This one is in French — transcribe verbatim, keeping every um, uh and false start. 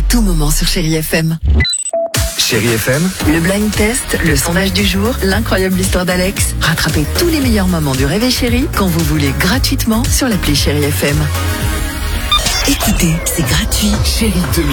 tout moment sur Chérie F M. Chérie F M, Le blind test, le sondage du jour, l'incroyable histoire d'Alex. Rattrapez tous les meilleurs moments du Réveil Chérie quand vous voulez gratuitement sur l'appli Chérie F M. Écoutez, c'est gratuit. Chérie deux mille.